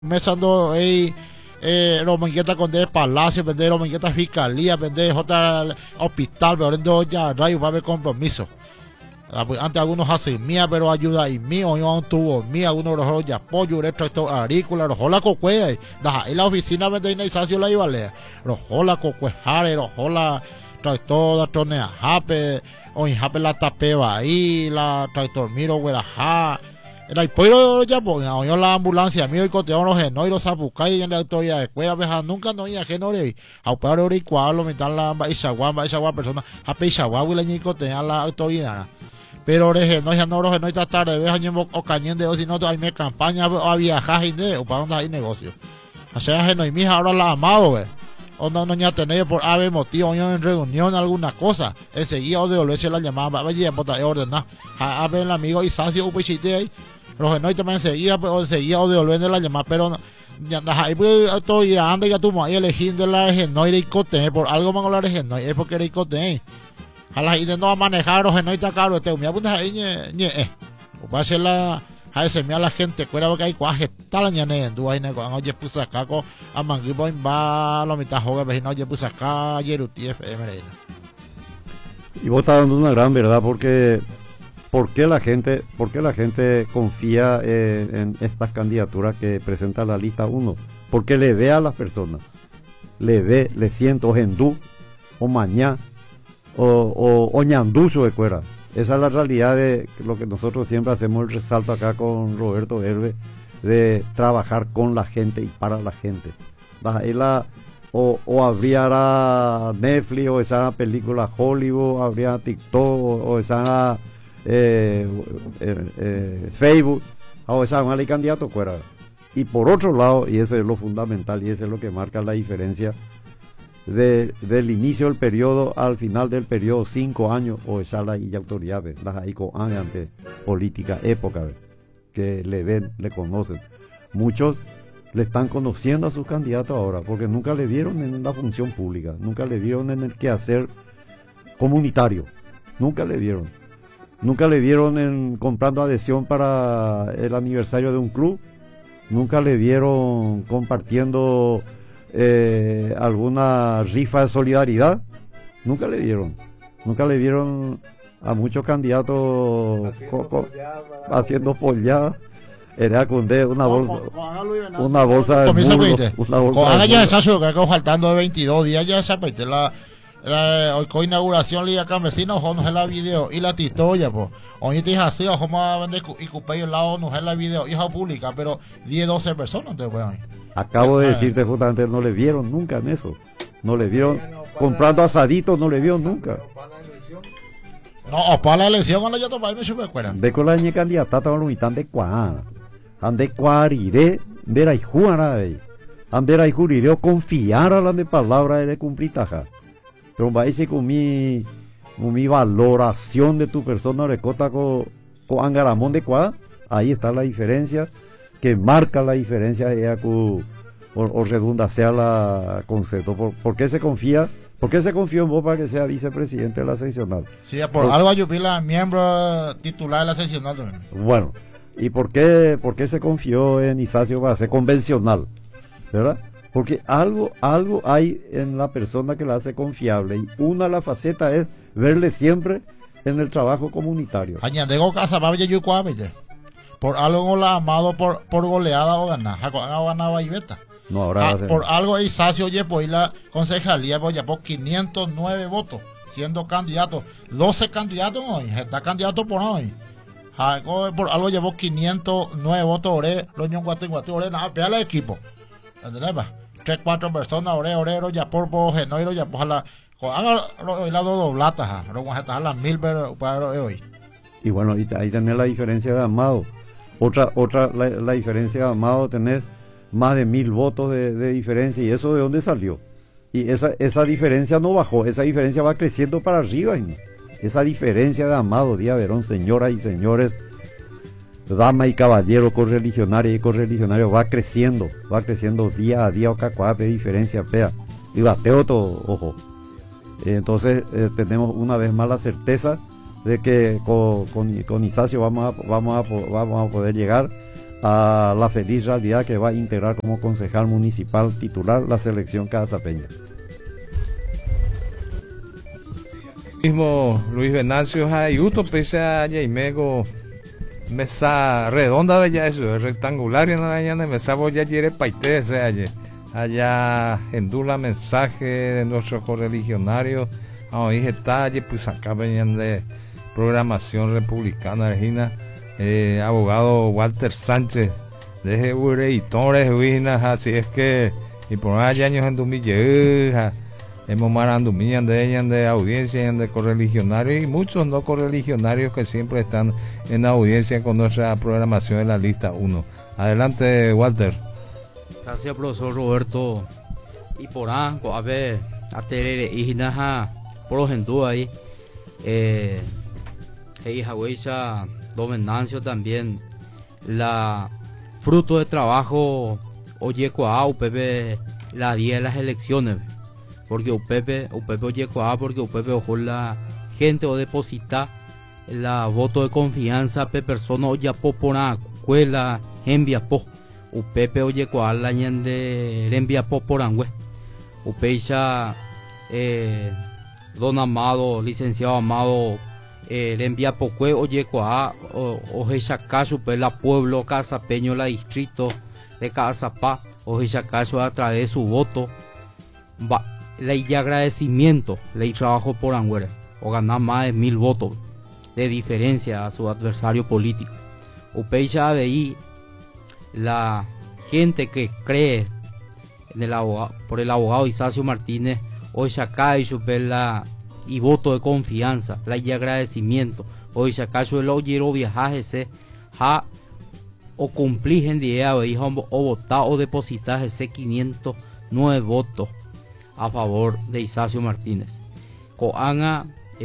Mesando los manguetas con de palacio, vender los manguetas fiscalía, vender hotel hospital, pero ya rayo va a haber compromiso. Antes algunos hacen mía, pero ayuda y mío, yo tuvo mía, algunos los ya apoyo, esto agrícola, los hola cocuea, en la oficina vende inaisacio la ibalea, los hola cocuejare, los hola tractor, tornea jape, o en jape la tapeba ahí, la tractor miro, güeraja. El apoyo ya yo la ambulancia mío y cotearon los genos y los zapucay y en la autoridad de escuela veja nunca no iba genor y a operar ori cual lo metan la baixagua persona a peixagua y la ni cotean la autoridad pero de genor ya no los genor está tarde veja ñemo o cañón de si no hay me campaña a viajar y de o para donde hay negocio o sea genor y mija ahora la amado ve o no ya tener por ave motivo en reunión alguna cosa enseguida o devolverse la llamada vaya a botar ordenar a ver el amigo Isacio upichite ahí los genoi también seguía o devolviendo la llamada pero ya ahí pues estoy anda ya tú ahí eligiendo la genoi de icote por algo van a hablar de genoi es porque era icote a la gente no va a manejar los genoi está caro este me apunta ahí va a ser la a ese me a la gente cuera porque hay cuaje tal añane en tu ahí ne con oye puse acá con a mangui boy va lo mitad joven vecino oye puse acá yeruti FM y vos estás dando una gran verdad porque ¿por qué la gente confía en estas candidaturas que presenta la lista 1? Porque le ve a las personas, le siento gendú, o mañá, o ñanduzo de cuera. Esa es la realidad de lo que nosotros siempre hacemos el resalto acá con Roberto Herbe, de trabajar con la gente y para la gente. O habría Netflix, o esa película Hollywood, habría TikTok, o esa Facebook, o esa mal candidato fuera. Y por otro lado, y eso es lo fundamental, y eso es lo que marca la diferencia del inicio del periodo al final del periodo, 5 años, o esa la y autoridad, las ahí con ante política, época, que le ven, le conocen. Muchos le están conociendo a sus candidatos ahora, porque nunca le vieron en la función pública, nunca le vieron en el quehacer comunitario, nunca le vieron en comprando adhesión para el aniversario de un club, nunca le vieron compartiendo alguna rifa de solidaridad, nunca le vieron a muchos candidatos haciendo polladas. Era con una bolsa de Ahora ya se que faltando de 22 días ya se apete la hoy inauguración liga campesina ojo no es la video y la tistoya pues hoy te así ojo más a vender y cupé el lado no es la video hija pública pero 10-12 personas te voy acabo de decirte justamente no le vieron nunca en eso no le vieron comprando asaditos no le vieron nunca no para la elección cuando ya toma me sube cuera de con la ñe candidata a los habitantes ande cuariré de la juana ande la juriré confiar a la de palabra de cumplir taja pero va a decir con mi valoración de tu persona recota con angaramón de cuá ahí está la diferencia que marca la diferencia ya o redunda sea la concepto ¿por qué se confía? ¿Por qué se confió en vos para que sea vicepresidente de la seccional? Sí, por algo ayudó miembro titular de la seccional también. Bueno, ¿y por qué se confió en Isacio para ser convencional? ¿Verdad? Porque algo hay en la persona que la hace confiable y una de las facetas es verle siempre en el trabajo comunitario. Añandego casa por algo la amado por goleada o ganar, ganaba y beta. No, ahora por algo Isacio oye pues la concejalía pues ya por 509 votos siendo candidato 12 candidatos hoy está candidato por hoy por algo llevó 509 votos ore los ñonguatinguati ore nada pega el equipo ¿entendés? 3-4 personas ore ya por genoiro ya por la haga la doblatas pero con esta las 1000 para hoy y bueno ahí tenés la diferencia de Amado otra la diferencia de Amado tenés más de 1000 votos de diferencia y eso de dónde salió y esa diferencia no bajó, esa diferencia va creciendo para arriba esa diferencia de Amado Díaz Verón, señoras y señores, damas y caballeros, correligionarios y correligionarios, va creciendo día a día, de diferencia pea y bateo todo, ojo. Entonces tenemos una vez más la certeza de que con Isacio vamos a poder llegar a la feliz realidad que va a integrar como concejal municipal titular la selección casapeña. Mismo Luis Venancio Ayuto, pese a Yaimego, mesa redonda de ya eso, rectangular y en la mesa voy a ir paite, allá endula mensaje de nuestros correligionarios, ahí está, pues acá venían de programación republicana, Regina, abogado Walter Sánchez, de Ureitores, así es que, y por allá años en Dumille, hemos marando de audiencia, de correligionarios y muchos no correligionarios que siempre están en audiencia con nuestra programación en la lista 1. Adelante, Walter. Gracias, profesor Roberto. Y por a ver, a tener hijas por ejemplo ahí, hija huella, Domenancio también, la fruto de trabajo, oye, UPP, la día de las elecciones. Porque UPP oye porque UPP ojo la gente o deposita la voto de confianza pe persona o ya popona cuela envia po UPP oye la ñande envia po porangüe UPEISA don Amado, licenciado Amado envia po cue oye o caso pe la pueblo casapeño la distrito de Casapá o caso a través de su voto va ley de agradecimiento, ley trabajo por Anguera, o ganar más de 1000 votos de diferencia a su adversario político. Upeixa ABI, la gente que cree en el abogado, por el abogado Isacio Martínez, hoy saca y supera y voto de confianza, ley de agradecimiento, hoy saca el oyero viajaje ha o cumplir en día o votar o depositar ese 509 votos a favor de Isacio Martínez. Coanga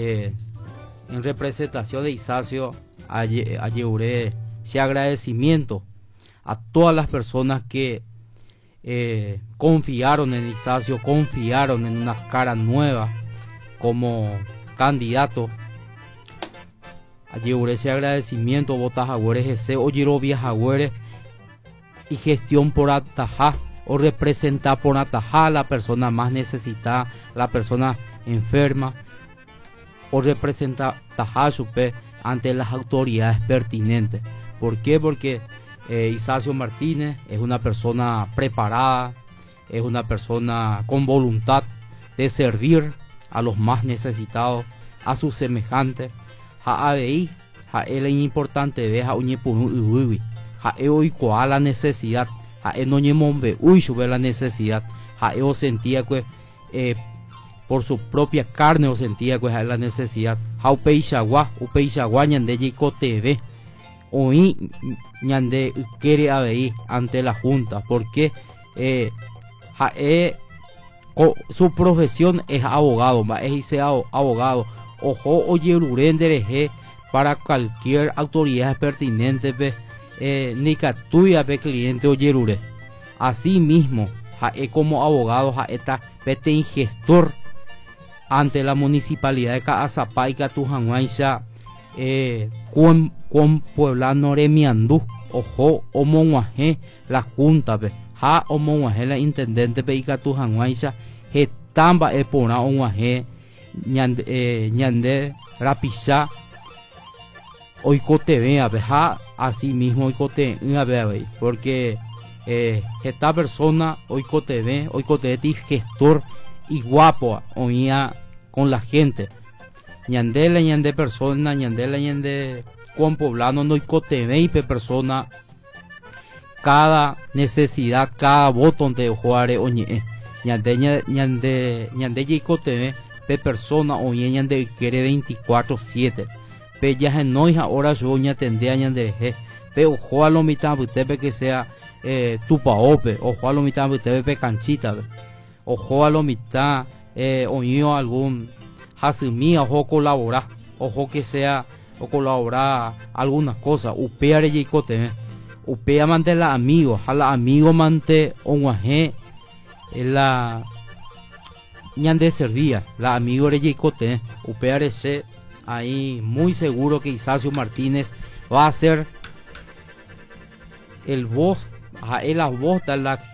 en representación de Isacio ayeuré ese agradecimiento a todas las personas que confiaron en Isacio, confiaron en una cara nueva como candidato. Ayeuré ese agradecimiento, votas agüeres ese oyero viajagüeres y gestión por atajar o representar por atajar a la persona más necesitada, la persona enferma, o representar atajar ante las autoridades pertinentes. ¿Por qué? Porque Isacio Martínez es una persona preparada, es una persona con voluntad de servir a los más necesitados, a sus semejantes. Ja ABI, ja es importante ver a uñepunu ja hoy la necesidad. No sube la necesidad, o sentía que por su propia carne o sentía que la necesidad. Upeixagua ñande yico TV hoy ñande quiere ABI ante la Junta porque su profesión es abogado, es abogado. Ojo oye urendereje para cualquier autoridad pertinente ni catuya pe cliente oyerure. Así mismo como abogado está pete gestor ante la municipalidad de Caazapá y Catujanguaysa con pueblano remiandú ojo omonguaje la junta pe omonguaje la intendente pe y Catujanguaysa tamba pona onguaje ñande rapisa oikote vea así mismo oikote porque esta persona oikote gestor y guapo oía con la gente ñande persona ñande con poblano no oikote y persona cada necesidad cada voto de juare oñe ñande oikote pe persona oye ñande quiere 24/7 pe ya no hija ahora yo ña tendría ñande pe ojo a lo mitad pe que sea tupaope ojo a lo mitad pe canchita ojo a lo mitad oño algún hasumía ojo colaborar ojo que sea o colaborar algunas cosas upea re yicote upea mante la amigos a la amigo mante onguaje la ñande servía la amigo de Yicote UPRC ahí muy seguro que Isacio Martínez va a ser el voz, el voz da la